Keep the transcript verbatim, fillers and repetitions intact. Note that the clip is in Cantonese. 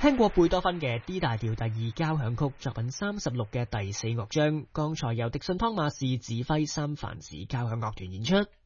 聽過貝多芬嘅 D 大調第二交響曲作品三十六嘅第四樂章，剛才由迪遜湯馬士指揮三藩市交響樂團演出。